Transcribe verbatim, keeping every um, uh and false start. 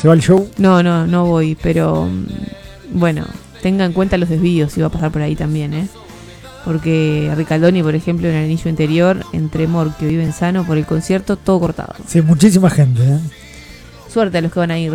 ¿Se va el show? No, no, no voy, pero bueno, tenga en cuenta los desvíos si va a pasar por ahí también, ¿eh? Porque Ricaldoni, por ejemplo, en el anillo interior, entre Morquio y Venzano, por el concierto, todo cortado. Sí, muchísima gente, ¿eh? Suerte a los que van a ir.